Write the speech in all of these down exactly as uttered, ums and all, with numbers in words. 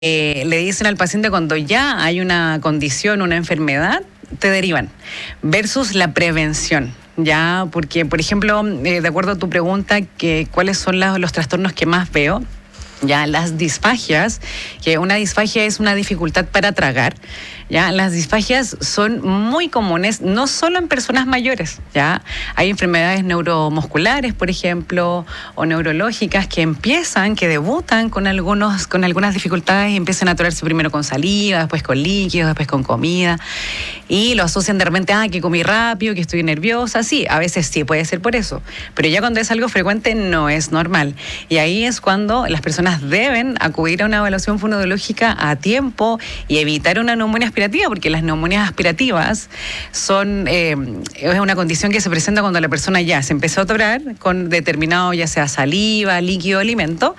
Eh, le dicen al paciente cuando ya hay una condición, una enfermedad, te derivan, versus la prevención. Ya, porque, por ejemplo, eh, de acuerdo a tu pregunta, que cuáles son la, los trastornos que más veo, ya las disfagias, que una disfagia es una dificultad para tragar, ya las disfagias son muy comunes, no solo en personas mayores, ya hay enfermedades neuromusculares, por ejemplo, o neurológicas que empiezan, que debutan con algunos, con algunas dificultades y empiezan a atorarse primero con saliva, después con líquidos, después con comida, y lo asocian de repente, ah, que comí rápido, que estoy nerviosa, sí, a veces sí puede ser por eso, pero ya cuando es algo frecuente no es normal, y ahí es cuando las personas deben acudir a una evaluación fonoaudiológica a tiempo y evitar una neumonía aspirativa, porque las neumonías aspirativas son eh, es una condición que se presenta cuando la persona ya se empezó a atorar con determinado, ya sea saliva, líquido, alimento,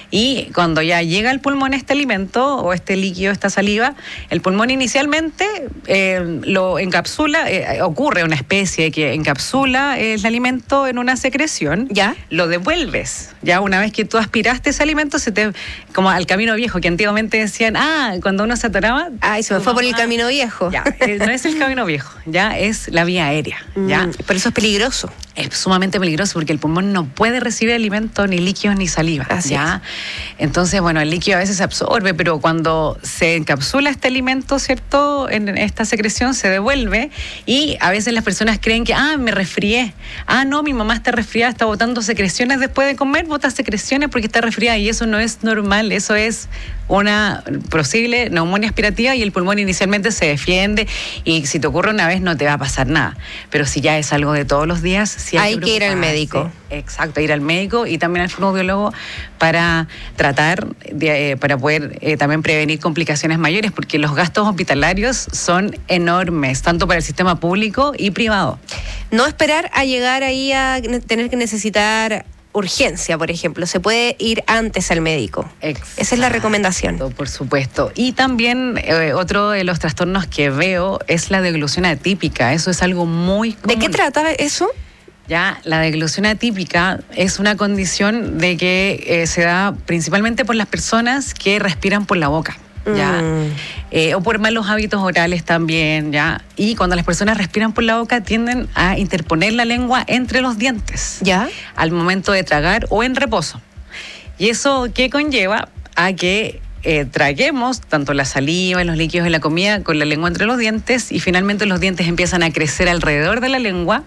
y cuando ya llega al pulmón este alimento o este líquido, esta saliva, el pulmón inicialmente eh, lo encapsula, eh, ocurre una especie que encapsula el alimento en una secreción, ¿ya? Lo devuelves, ya una vez que tú aspiraste ese alimento, se te, como al camino viejo, que antiguamente decían, ah, cuando uno se atoraba, ay, se me fue por el camino viejo. Ya, eh, no es el camino viejo, ya es la vía aérea, ya. Mm, pero eso es peligroso. Es sumamente peligroso porque el pulmón no puede recibir alimento, ni líquidos, ni saliva. Así ¿ya? Es. Entonces, bueno, el líquido a veces se absorbe, pero cuando se encapsula este alimento, ¿cierto? En esta secreción se devuelve y a veces las personas creen que, ah, me resfrié. Ah, no, mi mamá está resfriada, está botando secreciones después de comer, bota secreciones porque está resfriada y eso no es normal, eso es una posible neumonía aspirativa y el pulmón inicialmente se defiende y si te ocurre una vez no te va a pasar nada. Pero si ya es algo de todos los días, sí hay, hay que, que ir al médico. Exacto, ir al médico y también al fonoaudiólogo para tratar, de, eh, para poder eh, también prevenir complicaciones mayores, porque los gastos hospitalarios son enormes, tanto para el sistema público y privado. No esperar a llegar ahí a tener que necesitar urgencia, por ejemplo, se puede ir antes al médico. Exacto, esa es la recomendación. Por supuesto. Y también eh, otro de los trastornos que veo es la deglución atípica. Eso es algo muy común. ¿De qué trata eso? Ya, la deglución atípica es una condición de que eh, se da principalmente por las personas que respiran por la boca. ¿Ya? Mm. Eh, o por malos hábitos orales también, ¿ya? Y cuando las personas respiran por la boca tienden a interponer la lengua entre los dientes, ¿ya? Al momento de tragar o en reposo. Y eso que conlleva a que eh, traguemos tanto la saliva y los líquidos de la comida con la lengua entre los dientes y finalmente los dientes empiezan a crecer alrededor de la lengua.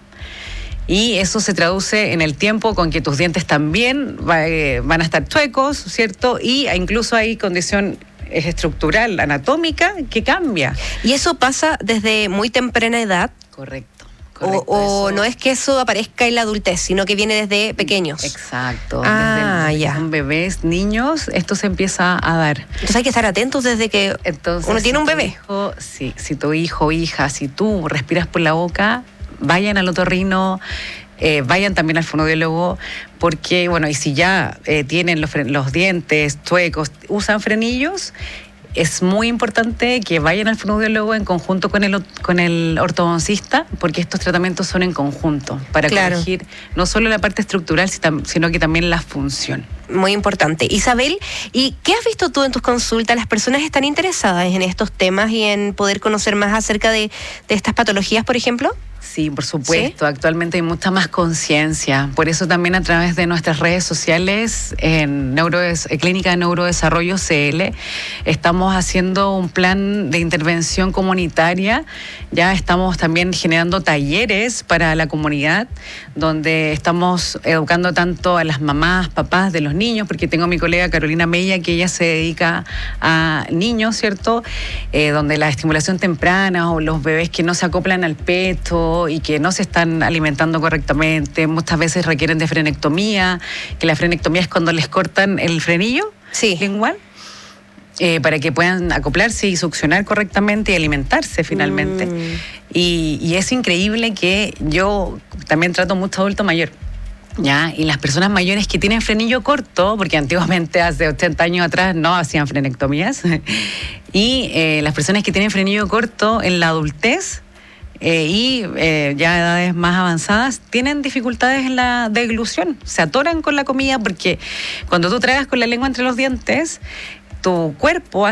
Y eso se traduce en el tiempo con que tus dientes también va, eh, van a estar chuecos, ¿cierto? Y incluso hay condición es estructural, anatómica, que cambia. ¿Y eso pasa desde muy temprana edad? Correcto. correcto o o no es que eso aparezca en la adultez, sino que viene desde pequeños. Exacto. Ah, desde, ya. Desde son bebés, niños, esto se empieza a dar. Entonces hay que estar atentos desde que Entonces, uno tiene si un bebé. Hijo, sí, si tu hijo o hija, si tú respiras por la boca, vayan al otorrino. Eh, vayan también al fonoaudiólogo porque, bueno, y si ya eh, tienen los, los dientes chuecos, usan frenillos, es muy importante que vayan al fonoaudiólogo en conjunto con el, con el ortodoncista, porque estos tratamientos son en conjunto, para claro. corregir no solo la parte estructural, sino que también la función. Muy importante. Isabel, ¿y qué has visto tú en tus consultas? ¿Las personas están interesadas en estos temas y en poder conocer más acerca de, de estas patologías, por ejemplo? Sí, por supuesto. ¿Sí? Actualmente hay mucha más conciencia. Por eso también a través de nuestras redes sociales, en Neurodes- Clínica de Neurodesarrollo C L, estamos haciendo un plan de intervención comunitaria. Ya estamos también generando talleres para la comunidad, donde estamos educando tanto a las mamás, papás de los niños, porque tengo a mi colega Carolina Mella, que ella se dedica a niños, ¿cierto? Eh, donde la estimulación temprana o los bebés que no se acoplan al pecho y que no se están alimentando correctamente, muchas veces requieren de frenectomía, que la frenectomía es cuando les cortan el frenillo sí. lingual, eh, para que puedan acoplarse y succionar correctamente y alimentarse finalmente. Mm. Y, y es increíble que yo también trato mucho adulto mayor. ¿Ya? Y las personas mayores que tienen frenillo corto, porque antiguamente hace ochenta años atrás no hacían frenectomías, y eh, las personas que tienen frenillo corto en la adultez, Eh, y eh, ya a edades más avanzadas tienen dificultades en la deglución, se atoran con la comida porque cuando tú tragas con la lengua entre los dientes tu cuerpo